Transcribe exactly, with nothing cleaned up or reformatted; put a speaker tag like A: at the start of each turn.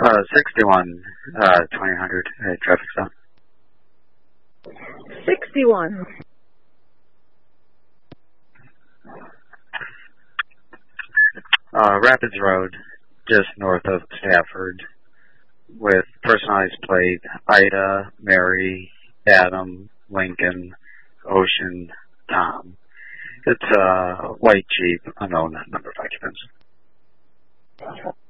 A: Uh, sixty-one, uh, twenty hundred, uh, traffic stop.
B: sixty-one.
A: Uh, Rapids Road, just north of Stafford, with personalized plate, Ida, Mary, Adam, Lincoln, Ocean, Tom. It's a uh, white Jeep, unknown number of occupants.